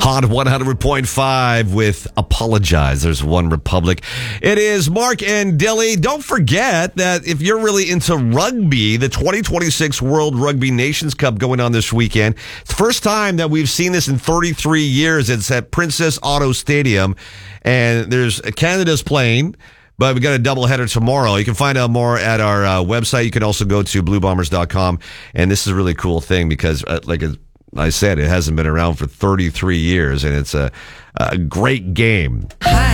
Hot 100.5 with Apologize. There's One Republic. It is Mark and Dilly. Don't forget that if you're really into rugby, the 2026 World Rugby Nations Cup going on this weekend. It's the first time that we've seen this in 33 years. It's at Princess Auto Stadium, and there's Canada's playing. But we got a doubleheader tomorrow. You can find out more at our website. You can also go to bluebombers.com. And this is a really cool thing because, like I said, it hasn't been around for 33 years, and it's a great game. Hi.